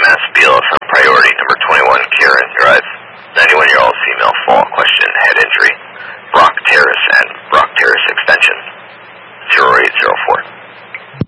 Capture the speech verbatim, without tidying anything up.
Mass B L S on priority number twenty-one, Karen Drive. ninety-one-year-old female fall question, head injury. Brock Terrace and Brock Terrace extension. zero eight zero four